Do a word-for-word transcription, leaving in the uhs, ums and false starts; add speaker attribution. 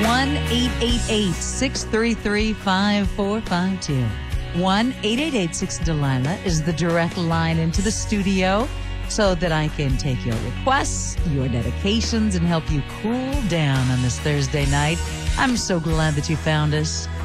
Speaker 1: one eight eight eight, six three three, five four five two. one eight eight eight, six Delilah is the direct line into the studio so that I can take your requests, your dedications, and help you cool down on this Thursday night. I'm so glad that you found us.